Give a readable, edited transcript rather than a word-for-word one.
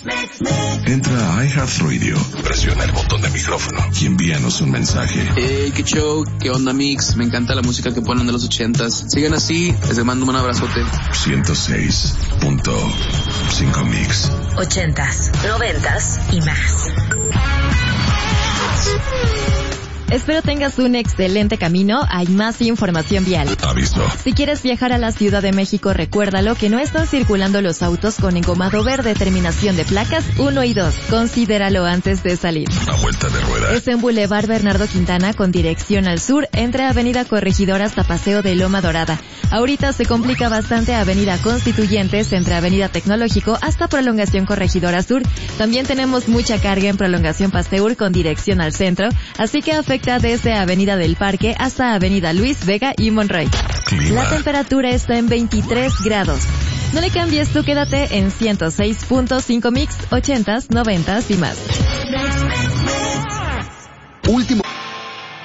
Entra a iHeartRadio, presiona el botón de micrófono y envíanos un mensaje. Hey, qué show, qué onda Mix, me encanta la música que ponen de los 80s. Sigan así, les mando un abrazote. 106.5 Mix. 80s, 90s y más. Espero tengas un excelente camino. Hay más información vial. Aviso. Si quieres viajar a la Ciudad de México, recuérdalo que no están circulando los autos con engomado verde, terminación de placas 1 y 2. Considéralo antes de salir. A vuelta de rueda. Es en Boulevard Bernardo Quintana con dirección al sur, entre Avenida Corregidora hasta Paseo de Loma Dorada. Ahorita se complica bastante Avenida Constituyentes entre Avenida Tecnológico hasta Prolongación Corregidora Sur. También tenemos mucha carga en Prolongación Pasteur con dirección al centro, así que afecta desde Avenida del Parque hasta Avenida Luis Vega y Monroy. Clima. La temperatura está en 23 grados. No le cambies, tú quédate en 106.5 Mix, 80s, 90s y más. Último.